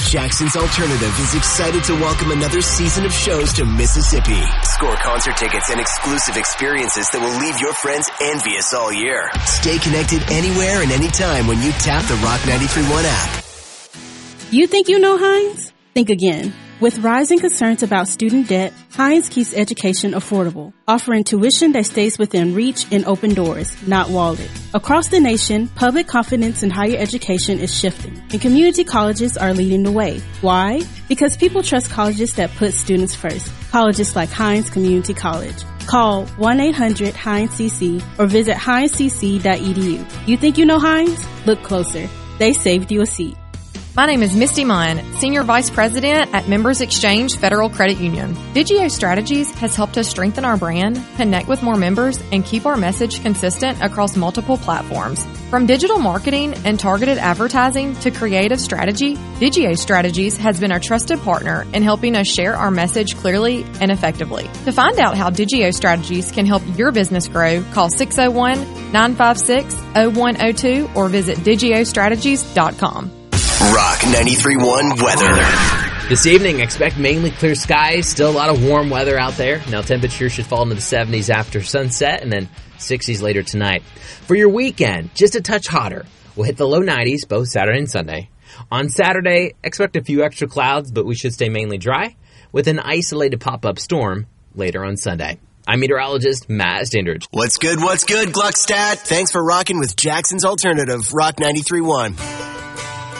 Jackson's Alternative is excited to welcome another season of shows to Mississippi. Score concert tickets and exclusive experiences that will leave your friends envious all year. Stay connected anywhere and anytime when you tap the Rock 93.1 app. You think you know Heinz? Think again. With rising concerns about student debt, Heinz keeps education affordable, offering tuition that stays within reach and open doors, not walled. Across the nation, public confidence in higher education is shifting, and community colleges are leading the way. Why? Because people trust colleges that put students first. Colleges like Heinz Community College. Call 1-800-HEINZ-CC or visit heinzcc.edu. You think you know Heinz? Look closer. They saved you a seat. My name is Misty Munn, Senior Vice President at Members Exchange Federal Credit Union. Digio Strategies has helped us strengthen our brand, connect with more members, and keep our message consistent across multiple platforms. From digital marketing and targeted advertising to creative strategy, Digio Strategies has been a trusted partner in helping us share our message clearly and effectively. To find out how Digio Strategies can help your business grow, call 601-956-0102 or visit digiostrategies.com. Rock 93.1 weather. This evening, expect mainly clear skies. Still a lot of warm weather out there. Now temperatures should fall into the 70s after sunset and then 60s later tonight. For your weekend, just a touch hotter. We'll hit the low 90s both Saturday and Sunday. On Saturday, expect a few extra clouds, but we should stay mainly dry with an isolated pop-up storm later on Sunday. I'm meteorologist Matt Standridge. What's good, Gluckstadt? Thanks for rocking with Jackson's Alternative, Rock 93.1.